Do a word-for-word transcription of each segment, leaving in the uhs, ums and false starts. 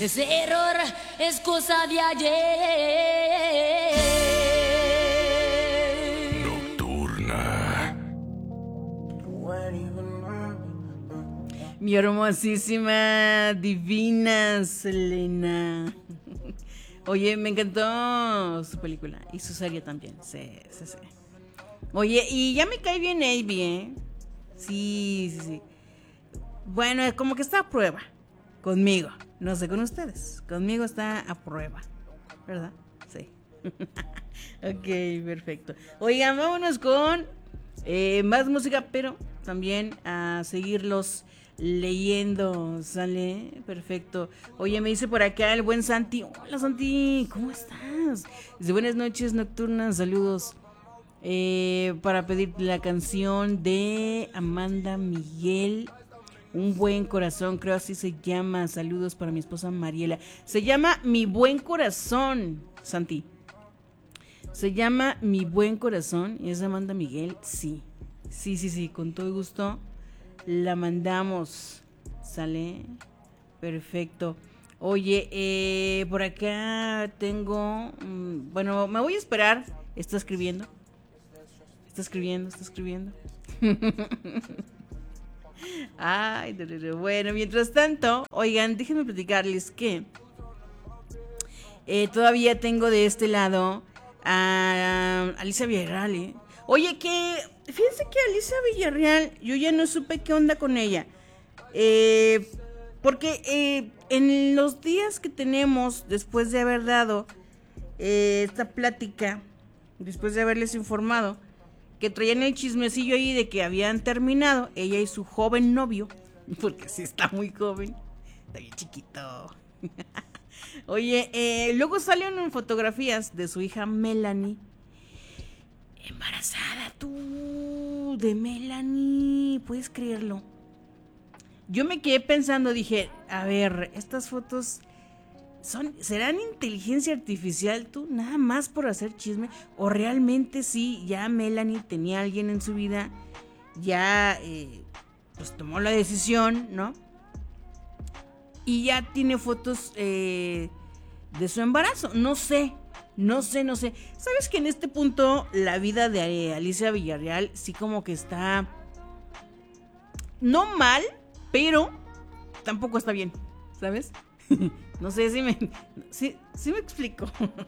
Ese error es cosa de ayer. Nocturna. Mi hermosísima, divina Selena. Oye, me encantó su película y su serie también. Sí, sí, sí. Oye, y ya me cae bien Avi, ¿eh? Sí, sí, sí. Bueno, como que está a prueba. Conmigo. No sé con ustedes. Conmigo está a prueba. ¿Verdad? Sí. Ok, perfecto. Oigan, vámonos con eh, más música, pero también a seguirlos leyendo. ¿Sale? Perfecto. Oye, me dice por acá el buen Santi. Hola, Santi. ¿Cómo estás? Dice, buenas noches nocturnas. Saludos. Eh, para pedir la canción de Amanda Miguel, Un buen corazón, creo así se llama. Saludos para mi esposa Mariela. Se llama Mi buen corazón, Santi. Se llama Mi buen corazón y es de Amanda Miguel. Sí, sí, sí, sí, con todo gusto la mandamos. ¿Sale? Perfecto. Oye, eh, por acá tengo... mmm, bueno, me voy a esperar. Está escribiendo. Está escribiendo, está escribiendo. Ay, bueno, mientras tanto, oigan, déjenme platicarles que eh, todavía tengo de este lado a Alicia Villarreal, ¿eh? Oye, que fíjense que Alicia Villarreal, yo ya no supe qué onda con ella. Eh, porque eh, en los días que tenemos después de haber dado eh, esta plática, después de haberles informado que traían el chismecillo ahí de que habían terminado ella y su joven novio, porque sí está muy joven, está bien chiquito. Oye, eh, luego salieron fotografías de su hija Melanie, embarazada tú, de Melanie, ¿puedes creerlo? Yo me quedé pensando, dije, a ver, estas fotos... Son, ¿serán inteligencia artificial tú? Nada más por hacer chisme. O realmente sí, ya Melanie tenía a alguien en su vida. Ya eh, pues tomó la decisión, ¿no? Y ya tiene fotos eh, de su embarazo. No sé, no sé, no sé. ¿Sabes que en este punto la vida de eh, Alicia Villarreal sí como que está... no mal, pero tampoco está bien, ¿sabes? No sé si me... Sí, sí me explico.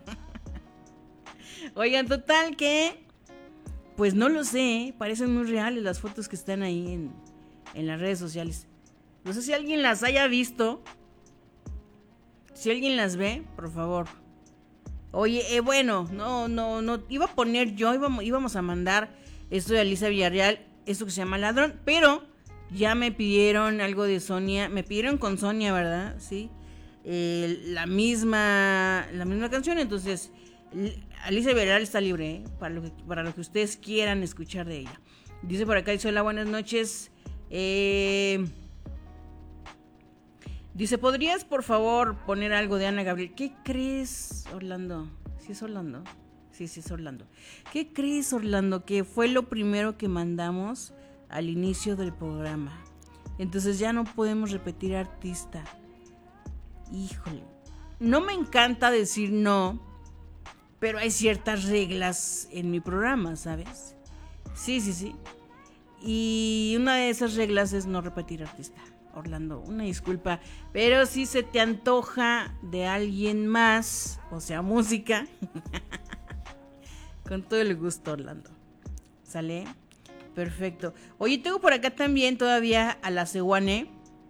Oigan, total que... pues no lo sé, ¿eh? Parecen muy reales las fotos que están ahí en, en las redes sociales. No sé si alguien las haya visto. Si alguien las ve, por favor. Oye, eh, bueno, no, no, no... iba a poner yo, íbamos, íbamos a mandar esto de Alicia Villarreal, esto que se llama Ladrón, pero ya me pidieron algo de Sonia. Me pidieron con Sonia, ¿verdad? Sí. Eh, la misma la misma canción, entonces Alicia Villarreal está libre, ¿eh? para, lo que, para lo que ustedes quieran escuchar de ella. Dice por acá, dice hola, buenas noches. eh, dice, ¿podrías por favor poner algo de Ana Gabriel? ¿Qué crees, Orlando? ¿Sí es Orlando? Sí, sí es Orlando. ¿Qué crees, Orlando? Que fue lo primero que mandamos al inicio del programa, entonces ya no podemos repetir artista. Híjole, no me encanta decir no, pero hay ciertas reglas en mi programa, ¿sabes? Sí, sí, sí. Y una de esas reglas es no repetir artista. Orlando, una disculpa, pero si se te antoja de alguien más, o sea, música, con todo el gusto, Orlando. ¿Sale? Perfecto. Oye, tengo por acá también todavía a la Sewane.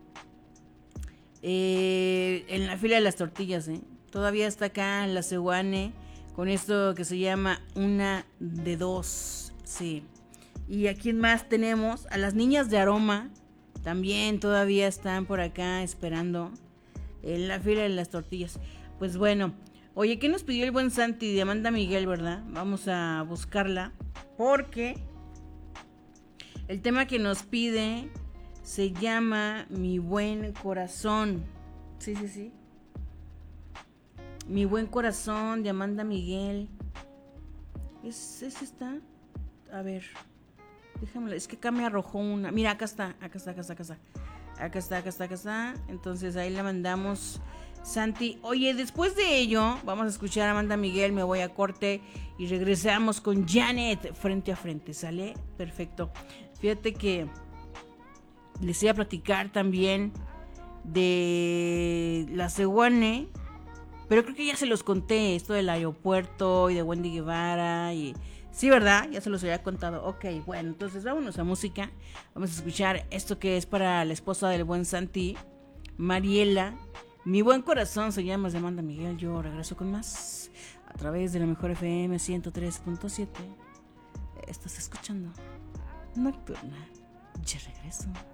Eh, en la fila de las tortillas, ¿eh? Todavía está acá la Sewane con esto que se llama Una de Dos. Sí. ¿Y a quién más tenemos? A las niñas de Aroma. También todavía están por acá esperando en la fila de las tortillas. Pues bueno. Oye, ¿qué nos pidió el buen Santi de Amanda Miguel, verdad? Vamos a buscarla. Porque el tema que nos pide se llama Mi buen corazón. Sí, sí, sí. Mi buen corazón de Amanda Miguel. ¿Es, es esta? A ver. Déjame, es que acá me arrojó una. Mira, acá está, acá está, acá está, acá está. Acá está, acá está, acá está. Entonces ahí la mandamos Santi. Oye, después de ello, vamos a escuchar a Amanda Miguel, Me Voy a Corte y regresamos con Janet frente a frente, ¿sale? Perfecto. Fíjate que les voy a platicar también de la Sewane, pero creo que ya se los conté, esto del aeropuerto y de Wendy Guevara y... Sí, ¿verdad? Ya se los había contado. Ok, bueno, entonces vámonos a música. Vamos a escuchar esto que es para la esposa del buen Santi, Mariela. Mi buen corazón se llama, de Amanda Miguel. Yo regreso con más a través de la mejor F M ciento tres punto siete. Estás escuchando Nocturna. Ya regreso.